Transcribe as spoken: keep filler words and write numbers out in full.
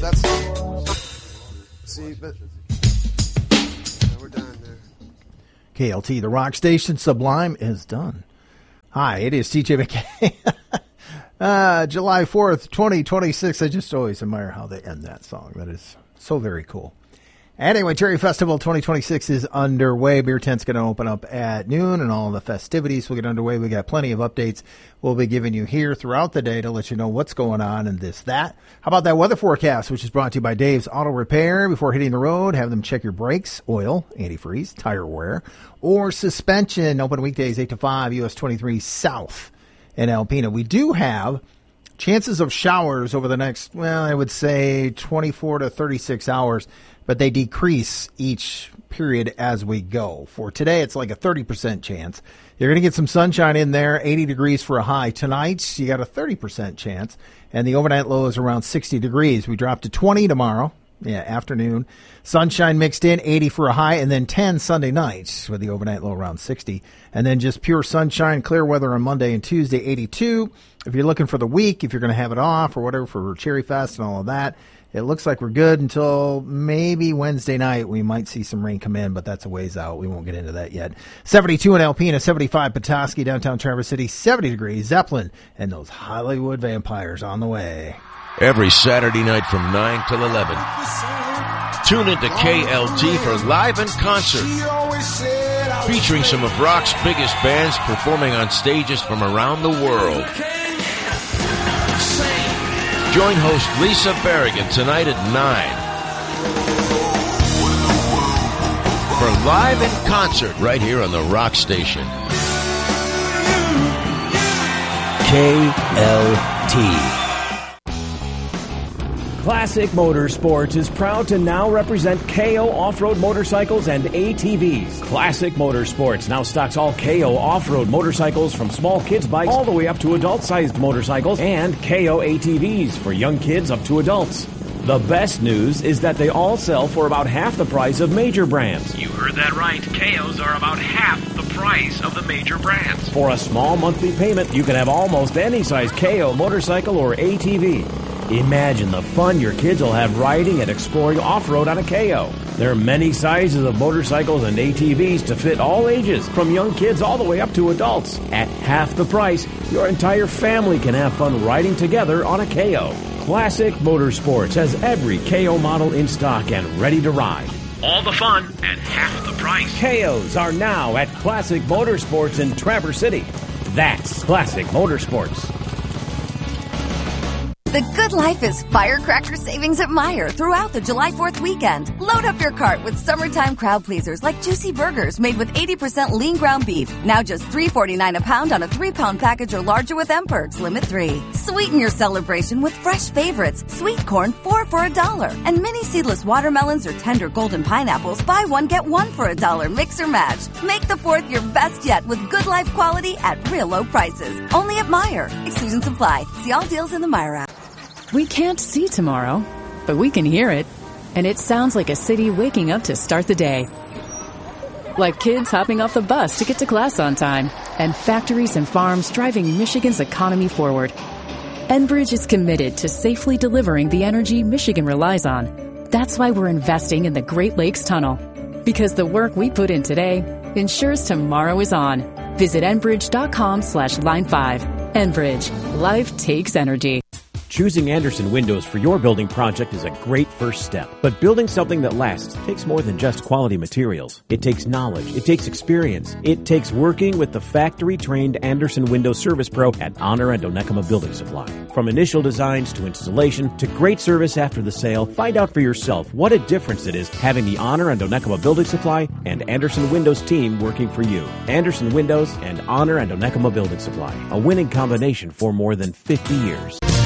that's see, but yeah, we're done there. K L T, the rock station, Sublime is done. Hi, it is T J McKay. uh, July fourth, twenty twenty-six. I just always admire how they end that song. That is so very cool. Anyway, Cherry Festival twenty twenty-six is underway. Beer Tent's going to open up at noon, and all the festivities will get underway. We got plenty of updates we'll be giving you here throughout the day to let you know what's going on and this, that. How about that weather forecast, which is brought to you by Dave's Auto Repair. Before hitting the road, have them check your brakes, oil, antifreeze, tire wear, or suspension. Open weekdays eight to five, U S twenty-three South in Alpena. We do have chances of showers over the next, well, I would say twenty-four to thirty-six hours, but they decrease each period as we go. For today, it's like a thirty percent chance. You're going to get some sunshine in there, eighty degrees for a high. Tonight, you got a thirty percent chance, and the overnight low is around sixty degrees. We drop to twenty tomorrow, yeah, afternoon. Sunshine mixed in, eighty for a high, and then ten Sunday night with the overnight low around sixty. And then just pure sunshine, clear weather on Monday and Tuesday, eighty-two. If you're looking for the week, if you're going to have it off or whatever for Cherry Fest and all of that, it looks like we're good until maybe Wednesday night. We might see some rain come in, but that's a ways out. We won't get into that yet. seventy-two in Alpena, seventy-five Petoskey, downtown Traverse City, seventy degrees, Zeppelin, and those Hollywood Vampires on the way. Every Saturday night from nine till eleven. Tune into K L T for Live in Concert, featuring some of rock's biggest bands performing on stages from around the world. Join host Lisa Berrigan tonight at nine for Live in Concert right here on the Rock Station. K L T. Classic Motorsports is proud to now represent K O Off-Road Motorcycles and A T Vs. Classic Motorsports now stocks all K O Off-Road motorcycles from small kids bikes all the way up to adult-sized motorcycles and K O A T Vs for young kids up to adults. The best news is that they all sell for about half the price of major brands. You heard that right. K Os are about half the price of the major brands. For a small monthly payment, you can have almost any size K O motorcycle or A T V. Imagine the fun your kids will have riding and exploring off-road on a K O. There are many sizes of motorcycles and A T Vs to fit all ages, from young kids all the way up to adults. At half the price, your entire family can have fun riding together on a K O. Classic Motorsports has every K O model in stock and ready to ride. All the fun at half the price. K Os are now at Classic Motorsports in Traverse City. That's Classic Motorsports. The good life is firecracker savings at Meijer throughout the July fourth weekend. Load up your cart with summertime crowd pleasers like juicy burgers made with eighty percent lean ground beef. Now just three forty-nine a pound on a three-pound package or larger with M-Perks, limit three. Sweeten your celebration with fresh favorites. Sweet corn, four for a dollar. And mini seedless watermelons or tender golden pineapples, buy one, get one for a dollar. Mix or match. Make the fourth your best yet with good life quality at real low prices. Only at Meijer. Exclusions apply. See all deals in the Meijer app. We can't see tomorrow, but we can hear it. And it sounds like a city waking up to start the day. Like kids hopping off the bus to get to class on time. And factories and farms driving Michigan's economy forward. Enbridge is committed to safely delivering the energy Michigan relies on. That's why we're investing in the Great Lakes Tunnel. Because the work we put in today ensures tomorrow is on. Visit Enbridge.com slash line five. Enbridge. Life takes energy. Choosing Andersen Windows for your building project is a great first step. But building something that lasts takes more than just quality materials. It takes knowledge. It takes experience. It takes working with the factory-trained Andersen Windows Service Pro at Honor and Onekama Building Supply. From initial designs to installation to great service after the sale, find out for yourself what a difference it is having the Honor and Onekama Building Supply and Andersen Windows team working for you. Andersen Windows and Honor and Onekama Building Supply, a winning combination for more than fifty years.